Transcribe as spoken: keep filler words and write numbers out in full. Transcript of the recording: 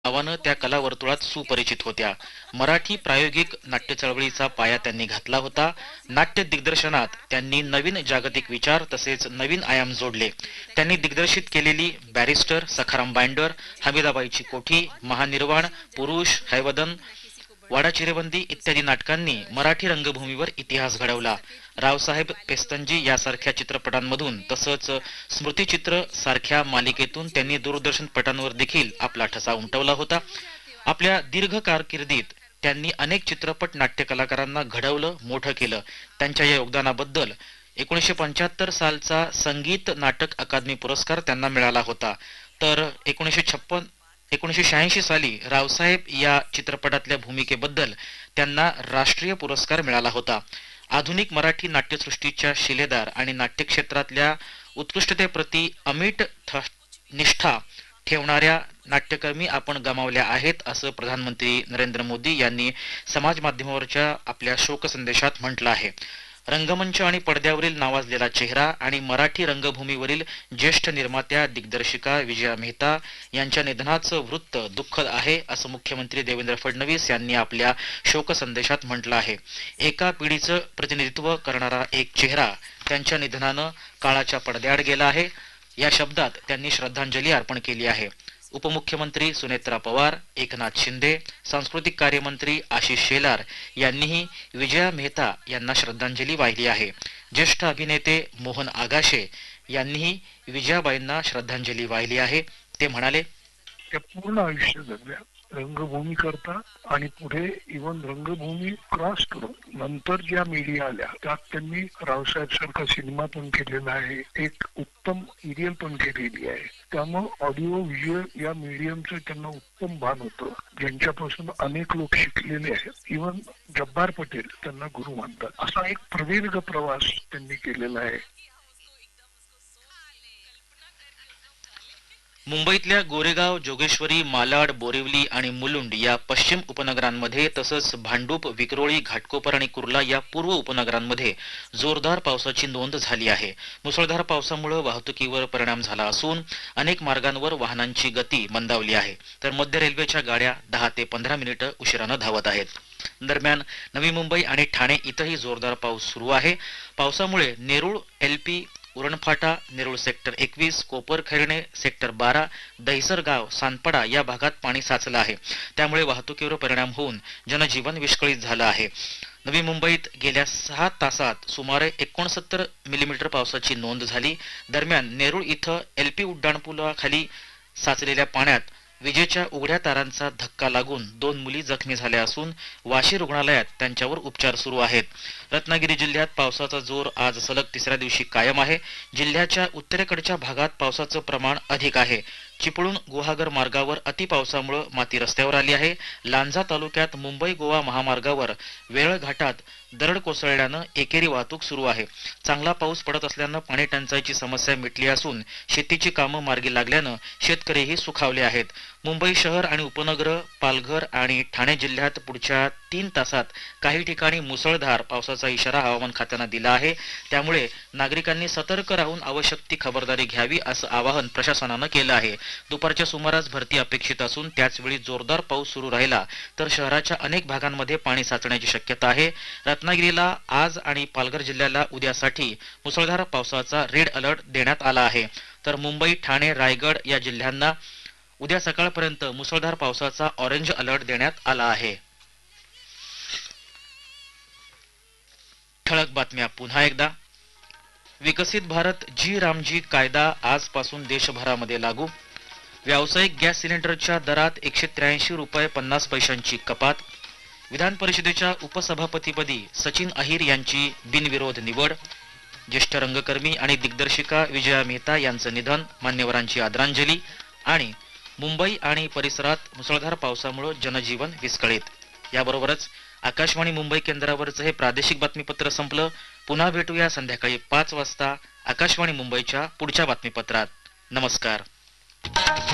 नावानं त्या कला वर्तुळात सुपरिचित होत्या. मराठी प्रायोगिक नाट्य चळवळीचा पाया त्यांनी घातला होता. नाट्य दिग्दर्शनात त्यांनी नवीन जागतिक विचार तसेच नवीन आयाम जोडले. त्यांनी दिग्दर्शित केलेली बॅरिस्टर, सखाराम बाइंडर, हमीदाबाईची कोठी, महानिर्वाण, पुरुष, हैवदन, वाडा चिरेबंदी इत्यादी नाटकांनी मराठी रंगभूमीवर इतिहास घडवला. रावसाहेब पेस्तनजी यासारख्या चित्रपटांमधून तसंच स्मृतिचित्र सारख्या मालिकेतून त्यांनी दूरदर्शन पटांवर देखील आपला ठसा उमटवला होता. आपल्या दीर्घ कारकिर्दीत त्यांनी अनेक चित्रपट नाट्य कलाकारांना घडवलं, मोठं केलं. त्यांच्या या योगदानाबद्दल एकोणीसशे पंच्याहत्तर सालचा संगीत नाटक अकादमी पुरस्कार त्यांना मिळाला होता. तर एकोणीसशे छप्पन एकोणीसशे शहाऐंशी साली रावसाहेब या चित्रपटातल्या भूमिकेबद्दल त्यांना राष्ट्रीय पुरस्कार मिळाला होता. आधुनिक मराठी नाट्यसृष्टीच्या शिलेदार आणि नाट्य क्षेत्रातल्या उत्कृष्टतेप्रती अमिट निष्ठा ठेवणाऱ्या नाट्यकर्मी आपण गमावल्या आहेत, असं प्रधानमंत्री नरेंद्र मोदी यांनी समाज माध्यमावरच्या आपल्या शोक संदेशात म्हटलं आहे. रंगमंच आणि पडद्यावरील नावाजलेला चेहरा आणि मराठी रंगभूमीवरील ज्येष्ठ निर्मात्या दिग्दर्शिका विजया मेहता यांच्या निधनाचं वृत्त दुःखद आहे, असं मुख्यमंत्री देवेंद्र फडणवीस यांनी आपल्या शोक संदेशात म्हटलं आहे. एका पिढीचं प्रतिनिधित्व करणारा एक चेहरा त्यांच्या निधनानं काळाच्या पडद्याआड गेला आहे. या शब्दात त्यांनी श्रद्धांजली अर्पण केली आहे. उपमुख्यमंत्री सुनेत्रा पवार, एकनाथ शिंदे, सांस्कृतिक कार्यमंत्री आशिष शेलार यांनीही विजया मेहता यांना श्रद्धांजली वाहिली आहे. ज्येष्ठ अभिनेते मोहन आगाशे यांनीही विजयाबाईंना श्रद्धांजली वाहिली आहे. ते म्हणाले, त्या पूर्ण आयुष्य जगल्या रंगभूमी करता आणि पुढे इव्हन रंगभूमी क्रॉस करून नंतर ज्या मीडिया आल्या त्यात त्यांनी रावसाहेब सारखा सिनेमा पण केलेला आहे, एक उत्तम सिरियल पण केलेली आहे. त्यामुळे ऑडिओ व्हिज्युअल या मीडियमचं त्यांना उत्तम भान होतं, ज्यांच्यापासून अनेक लोक शिकलेले आहेत. इव्हन जब्बार पटेल त्यांना गुरु मानतात. असा एक प्रदीर्घ प्रवास त्यांनी केलेला आहे. मुंबईतल्या गोरेगाव, जोगेश्वरी, मालाड, बोरिवली आणि मुलुंड या पश्चिम उपनगरांमध्ये तसंच भांडूप, विक्रोळी, घाटकोपर आणि कुर्ला या पूर्व उपनगरांमध्ये जोरदार पावसाची नोंद झाली आहे. मुसळधार पावसामुळे वाहतुकीवर परिणाम झाला असून अनेक मार्गांवर वाहनांची गती मंदावली आहे. तर मध्य रेल्वेच्या गाड्या दहा ते पंधरा मिनिटं उशिरानं धावत आहेत. दरम्यान नवी मुंबई आणि ठाणे इथंही जोरदार पाऊस सुरू आहे. पावसामुळे नेरूळ, एलपी, उरणफाटा, नेरूळ सेक्टर एकवीस, कोपर खैरणे सेक्टर बारा, दहिसर गाव, सानपाडा या भागात पाणी साचलं आहे. त्यामुळे वाहतुकीवर परिणाम होऊन जनजीवन विस्कळीत झालं आहे. नवी मुंबईत गेल्या सहा तासात सुमारे एकोणसत्तर मिलीमीटर पावसाची नोंद झाली. दरम्यान नेरूळ इथं एलपी उड्डाणपुलाखाली साचलेल्या पाण्यात विजेच्या उघड्या तारांचा धक्का लागून दोन मुली जखमी झाल्या असून वाशी रुग्णालयात त्यांच्यावर उपचार सुरू आहेत. रत्नागिरी जिल्ह्यात पावसाचा जोर आज सलग तिसऱ्या दिवशी कायम आहे. जिल्ह्याच्या उत्तरेकडच्या भागात पावसाचं प्रमाण अधिक आहे. चिपळूण गुहागर मार्गावर अतिपावसामुळे माती रस्त्यावर आली आहे. लांजा तालुक्यात मुंबई गोवा महामार्गावर वेरळ घाटात दरड कोसळल्यानं एकेरी वाहतूक सुरू आहे. चांगला पाऊस पडत असल्यानं पाणी टंचाईची समस्या मिटली असून शेतीची कामं मार्गी लागल्यानं शेतकरीही सुखावले आहेत. मुंबई शहर आणि उपनगर, पालघर आणि ठाणे जिल्ह्यात पुढच्या तीन तासात काही ठिकाणी मुसळधार पावसाचा इशारा हवामान खात्यानं दिला आहे. त्यामुळे नागरिकांनी सतर्क राहून आवश्यक ती खबरदारी घ्यावी असं आवाहन प्रशासनानं केलं आहे. दुपारच्या सुमारास भरती अपेक्षित असून त्याचवेळी जोरदार पाऊस सुरू राहिला तर शहराच्या अनेक भागांमध्ये पाणी साचण्याची शक्यता आहे. रत्नागिरीला आज आणि पालघर जिल्ह्याला उद्यासाठी मुसळधार पावसाचा रेड अलर्ट देण्यात आला आहे. तर मुंबई, ठाणे, रायगड या जिल्ह्यांना उद्या सकाळपर्यंत मुसळधार पावसाचा ऑरेंज अलर्ट देण्यात आला आहे. ठळक बातम्या पुन्हा एकदा. विकसित भारत जी रामजी कायदा आजपासून देशभरामध्ये लागू. व्यावसायिक गॅस सिलेंडरच्या दरात एकशे त्र्याऐंशी रुपये पन्नास पैशांची कपात. विधान परिषदेच्या उपसभापतीपदी सचिन अहिर यांची बिनविरोध निवड. ज्येष्ठ रंगकर्मी आणि दिग्दर्शिका विजया मेहता यांचं निधन, मान्यवरांची आदरांजली. आणि मुंबई आणि परिसरात मुसळधार पावसामुळे जनजीवन विस्कळीत. याबरोबरच आकाशवाणी मुंबई केंद्रावरचं हे प्रादेशिक बातमीपत्र संपलं. पुन्हा भेटूया संध्याकाळी पाच वाजता आकाशवाणी मुंबईच्या पुढच्या बातमीपत्रात. नमस्कार.